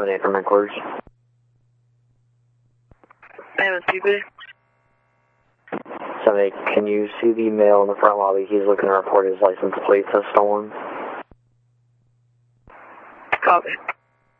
7-8 from headquarters. MSPB. 7-8, can you see the male in the front lobby? He's looking to report his license plates as stolen. Copy.